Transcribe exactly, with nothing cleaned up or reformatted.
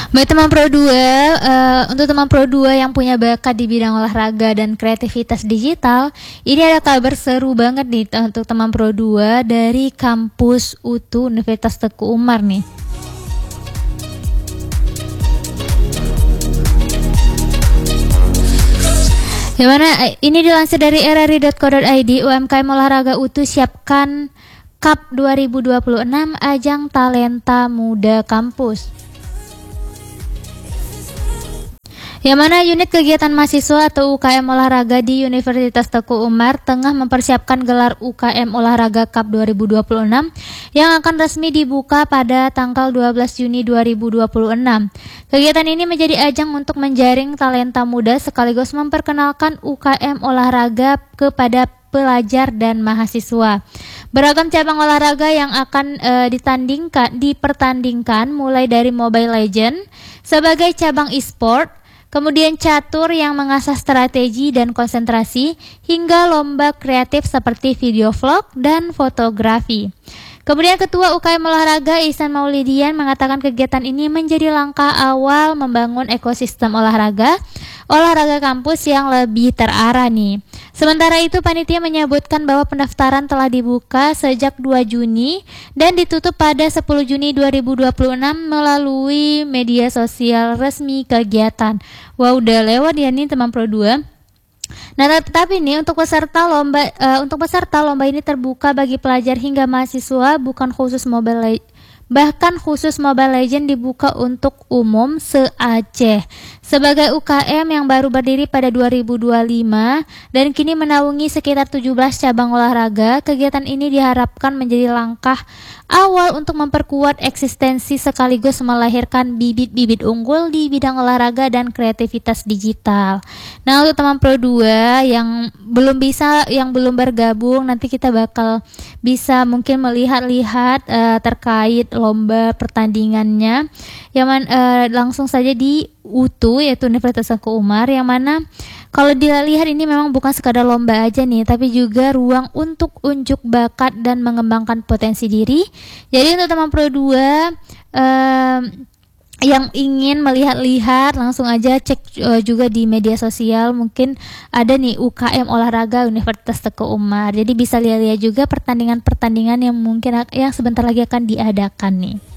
Baik teman Pro dua, uh, untuk teman Pro dua yang punya bakat di bidang olahraga dan kreativitas digital, ini ada kabar seru banget nih untuk teman Pro dua dari kampus U T U Universitas Teguh Umar nih. Gimana? Ini dilansir dari r r i dot co dot i d, U M K M Olahraga U T U siapkan Cup dua ribu dua puluh enam ajang talenta muda kampus. Yang mana unit kegiatan mahasiswa atau U K M olahraga di Universitas Teguh Umar tengah mempersiapkan gelar U K M Olahraga Cup dua ribu dua puluh enam yang akan resmi dibuka pada tanggal dua belas Juni dua ribu dua puluh enam. Kegiatan ini menjadi ajang untuk menjaring talenta muda sekaligus memperkenalkan U K M olahraga kepada pelajar dan mahasiswa. Beragam cabang olahraga yang akan e, ditandingkan, dipertandingkan mulai dari Mobile Legends sebagai cabang e-sport, kemudian catur yang mengasah strategi dan konsentrasi, hingga lomba kreatif seperti video vlog dan fotografi. Kemudian Ketua U K M Olahraga Ihsan Maulidian mengatakan kegiatan ini menjadi langkah awal membangun ekosistem olahraga, olahraga kampus yang lebih terarah nih. Sementara itu panitia menyebutkan bahwa pendaftaran telah dibuka sejak dua Juni dan ditutup pada sepuluh Juni dua ribu dua puluh enam melalui media sosial resmi kegiatan. Wah, udah lewat ya nih teman Pro dua. Nah, tetapi nih untuk peserta lomba uh, untuk peserta lomba ini terbuka bagi pelajar hingga mahasiswa, bukan khusus Mobile Legends. Bahkan khusus Mobile Legends dibuka untuk umum se-Aceh. Sebagai U K M yang baru berdiri pada dua ribu dua puluh lima dan kini menaungi sekitar tujuh belas cabang olahraga, kegiatan ini diharapkan menjadi langkah awal untuk memperkuat eksistensi sekaligus melahirkan bibit-bibit unggul di bidang olahraga dan kreativitas digital. Nah, untuk teman Pro dua yang belum bisa, yang belum bergabung, nanti kita bakal bisa mungkin melihat-lihat uh, terkait lomba pertandingannya yang man, uh, langsung saja di U T U yaitu Universitas Teguh Umar, yang mana kalau dilihat ini memang bukan sekadar lomba aja nih, tapi juga ruang untuk unjuk bakat dan mengembangkan potensi diri. Jadi untuk teman Pro dua um, yang ingin melihat-lihat langsung aja cek uh, juga di media sosial, mungkin ada nih U K M Olahraga Universitas Teguh Umar. Jadi bisa lihat-lihat juga pertandingan-pertandingan yang mungkin yang sebentar lagi akan diadakan nih.